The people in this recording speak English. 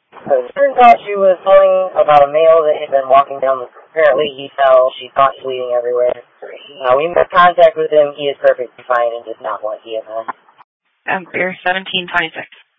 So it turns out she was telling about a male that had been walking down the... Apparently he fell. She thought bleeding everywhere. We made contact with him. He is perfectly fine and does not want EMS. Beer 1726.